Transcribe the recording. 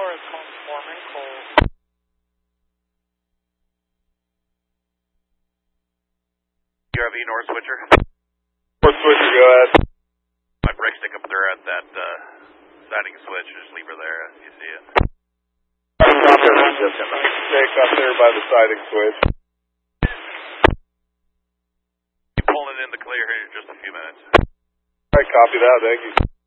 is calling Foreman Cole. URV North Switcher. North Switcher, go ahead. My brake stick up there at that siding switch. Just leave her there. You see it. Stick up there by the siding switch. Be pulling in the clear here in just a few minutes. Alright, copy that. Thank you.